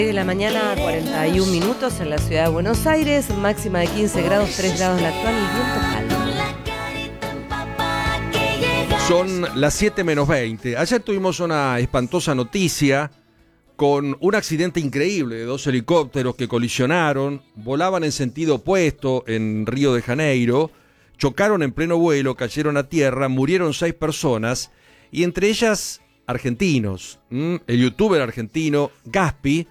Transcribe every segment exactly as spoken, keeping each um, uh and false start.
De la mañana, cuarenta y un minutos en la ciudad de Buenos Aires, máxima de quince grados, tres grados la actual y viento calmo. Son las siete menos veinte. Ayer tuvimos una espantosa noticia con un accidente increíble de dos helicópteros que colisionaron, volaban en sentido opuesto en Río de Janeiro, chocaron en pleno vuelo, cayeron a tierra, murieron seis personas y entre ellas argentinos, ¿m? El youtuber argentino Gaspi.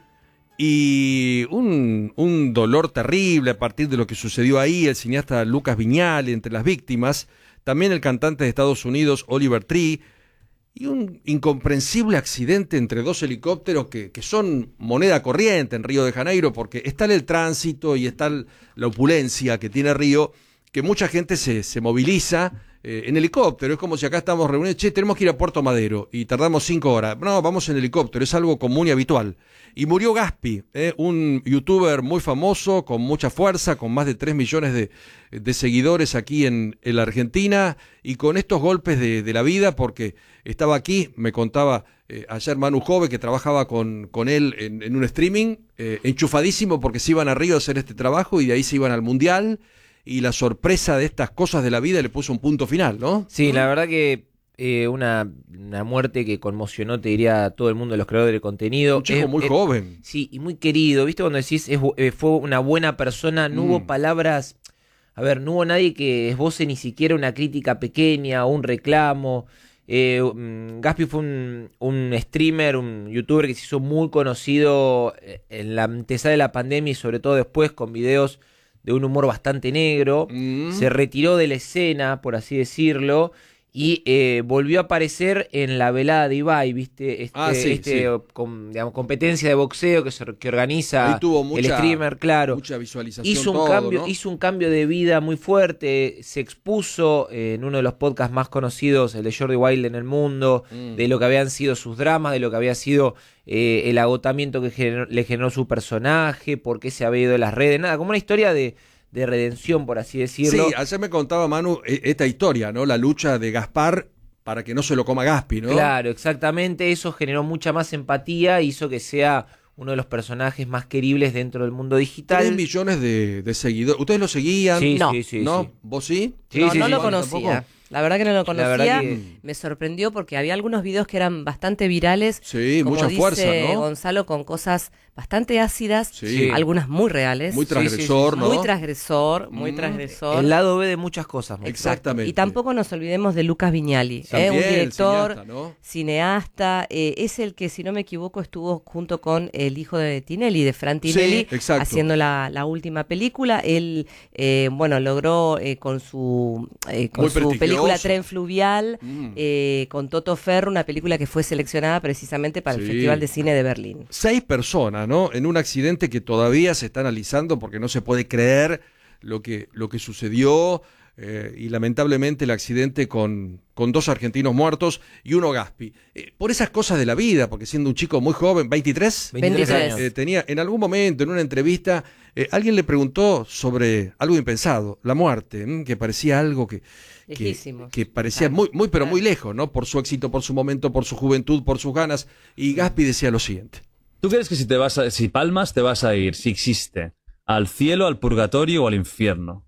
Y un, un dolor terrible a partir de lo que sucedió ahí, el cineasta Lucas Viñale entre las víctimas, también el cantante de Estados Unidos Oliver Tree, y un incomprensible accidente entre dos helicópteros que, que son moneda corriente en Río de Janeiro, porque está el tránsito y está la opulencia que tiene Río, que mucha gente se, se moviliza eh, en helicóptero. Es como si acá estamos reunidos, che, tenemos que ir a Puerto Madero y tardamos cinco horas. No, vamos en helicóptero, es algo común y habitual. Y murió Gaspi, eh, un youtuber muy famoso, con mucha fuerza, con más de tres millones de, de seguidores aquí en, en la Argentina, y con estos golpes de, de la vida, porque estaba aquí, me contaba eh, ayer Manu Jove, que trabajaba con, con él en, en un streaming, eh, enchufadísimo porque se iban a Río a hacer este trabajo y de ahí se iban al Mundial, y la sorpresa de estas cosas de la vida le puso un punto final, ¿no? Sí, la verdad que eh, una, una muerte que conmocionó, te diría, a todo el mundo de los creadores de contenido. Un chico es, muy es, joven. Sí, y muy querido. ¿Viste cuando decís es, eh, fue una buena persona? No mm. hubo palabras... A ver, no hubo nadie que esboce ni siquiera una crítica pequeña o un reclamo. Eh, Gaspi fue un, un streamer, un youtuber que se hizo muy conocido en la antesala de la pandemia y sobre todo después con videos de un humor bastante negro. Mm. Se retiró de la escena, por así decirlo, y eh, volvió a aparecer en la velada de Ibai, ¿viste? Este, ah, sí, este sí. Con, digamos, competencia de boxeo que, se, que organiza Ahí tuvo mucha, el streamer, claro. Mucha visualización. Hizo un, todo, cambio, ¿no? hizo un cambio de vida muy fuerte, se expuso eh, en uno de los podcasts más conocidos, el de Jordi Wild en el mundo, mm. de lo que habían sido sus dramas, de lo que había sido eh, el agotamiento que generó, le generó su personaje, por qué se había ido de las redes, nada, como una historia de... de redención, por así decirlo. Sí, ayer me contaba Manu esta historia, ¿no? La lucha de Gaspar para que no se lo coma Gaspi, ¿no? Claro, exactamente, eso generó mucha más empatía, hizo que sea uno de los personajes más queribles dentro del mundo digital. Tres millones de, de seguidores. ¿Ustedes lo seguían? Sí, no. sí, sí. ¿No? Sí. ¿Vos sí? Sí, no, sí, no sí, lo sí, conocía. ¿Tampoco? La verdad que no lo conocía, que... me sorprendió porque había algunos videos que eran bastante virales. Sí, como mucha dice fuerza, ¿no? Gonzalo, con cosas bastante ácidas, Sí. algunas muy reales. Muy transgresor, sí, sí, ¿no? Muy transgresor, muy Mm. transgresor. El lado B de muchas cosas. ¿no? Exactamente. Y tampoco nos olvidemos de Lucas Viñali, También, ¿eh? Un director, cineasta, ¿no? cineasta, eh, es el que, si no me equivoco, estuvo junto con el hijo de Tinelli, de Fran Tinelli, Sí, exacto. haciendo la, la última película. Él, eh, bueno, logró eh, con su, eh, con Muy su película prestigioso. Tren Fluvial, mm. eh, con Toto Ferro, una película que fue seleccionada precisamente para Sí. el Festival de Cine de Berlín. Seis personas, ¿no? En un accidente que todavía se está analizando porque no se puede creer lo que, lo que sucedió. Eh, y lamentablemente el accidente con, con dos argentinos muertos y uno Gaspi. Eh, por esas cosas de la vida, porque siendo un chico muy joven, ¿veintitrés? veintitrés años. Eh, tenía, en algún momento, en una entrevista, eh, alguien le preguntó sobre algo impensado, la muerte, ¿m? que parecía algo que, que, que parecía claro. muy, muy, pero muy lejos, ¿no? Por su éxito, por su momento, por su juventud, por sus ganas. Y Gaspi decía lo siguiente. ¿Tú crees que si te vas a, si palmas te vas a ir, si existe, al cielo, al purgatorio o al infierno?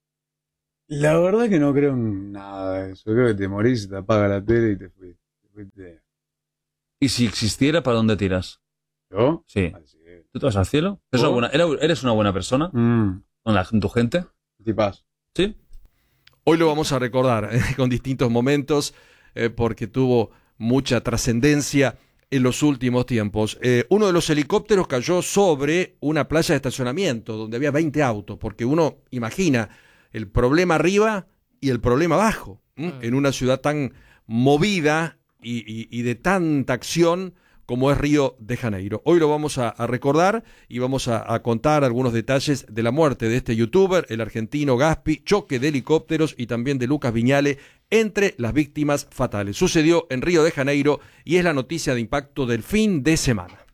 La verdad que no creo en nada de eso. Creo que te morís, te apaga la tele y te fuiste. Te fuiste. ¿Y si existiera, para dónde tiras? ¿Yo? Sí. ¿Tú te vas al cielo? ¿Eres, una buena, ¿eres una buena persona? Mm. ¿Con la, tu gente? Tipas. ¿Sí? Hoy lo vamos a recordar eh, con distintos momentos eh, porque tuvo mucha trascendencia en los últimos tiempos. Eh, uno de los helicópteros cayó sobre una playa de estacionamiento donde había veinte autos, porque uno imagina el problema arriba y el problema abajo, ¿eh? en una ciudad tan movida y, y, y de tanta acción como es Río de Janeiro. Hoy lo vamos a, a recordar y vamos a, a contar algunos detalles de la muerte de este youtuber, el argentino Gaspi, choque de helicópteros y también de Lucas Viñale entre las víctimas fatales. Sucedió en Río de Janeiro y es la noticia de impacto del fin de semana.